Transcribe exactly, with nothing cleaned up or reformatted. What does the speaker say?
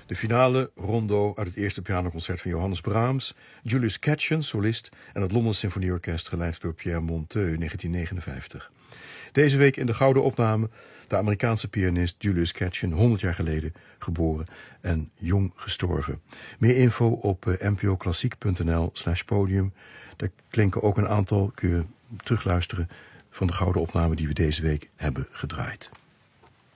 De finale rondo uit het eerste pianoconcert van Johannes Brahms, Julius Katchen, solist, en het Londen Symfonieorkest, geleid door Pierre Monteux, negentien negenenvijftig. Deze week in de gouden opname de Amerikaanse pianist Julius Katchen, honderd jaar geleden geboren en jong gestorven. Meer info op npoklassiek punt n l slash podium. Daar klinken ook een aantal, kun je terugluisteren, van de gouden opname die we deze week hebben gedraaid.